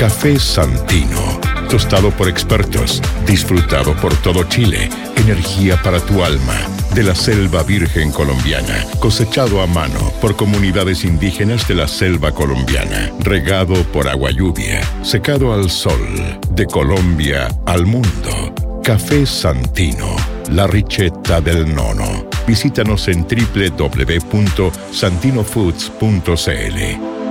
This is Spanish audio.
Café Santino. Tostado por expertos, disfrutado por todo Chile. Energía para tu alma. De la selva virgen colombiana. Cosechado a mano por comunidades indígenas de la selva colombiana. Regado por agua lluvia. Secado al sol. De Colombia al mundo. Café Santino. La ricetta del nono. Visítanos en www.santinofoods.cl.